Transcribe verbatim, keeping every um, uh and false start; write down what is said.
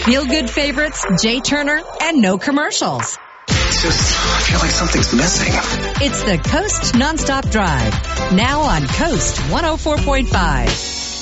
Feel-good favorites, Jay Turner, and no commercials. It's just, I feel like something's missing. It's the Coast Nonstop Drive. Now on Coast one oh four point five.